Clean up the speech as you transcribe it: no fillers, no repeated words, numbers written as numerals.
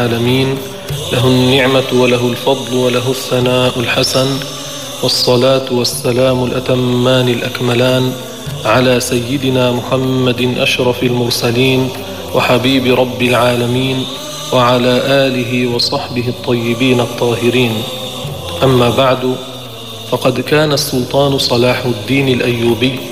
العالمين، له النعمة وله الفضل وله الثناء الحسن، والصلاة والسلام الأتمان الأكملان على سيدنا محمد أشرف المرسلين وحبيب رب العالمين، وعلى آله وصحبه الطيبين الطاهرين. أما بعد، فقد كان السلطان صلاح الدين الأيوبي